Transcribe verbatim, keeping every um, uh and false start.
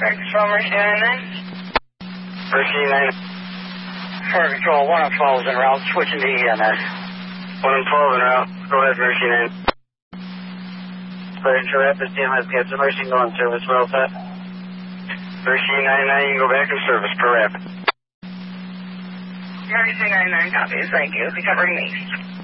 Fire Control, Mercy ninety-nine. Mercy nine. Fire Control, one and twelve is en route, switching to E M S. one and twelve en route. Go ahead, Mercy nine. Fire Control Rapids, D M S, cancel Mercy, go on service, well set. Mercy ninety-nine, you can go back in service per rapid. Mercy ninety-nine copies, thank you. Recovering me.